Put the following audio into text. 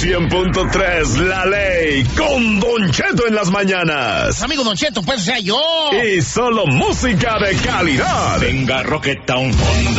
100.3 La Ley con Don Cheto en las mañanas. Amigo Don Cheto, pues sea yo. Y solo música de calidad. Venga, Rocketown, fondo.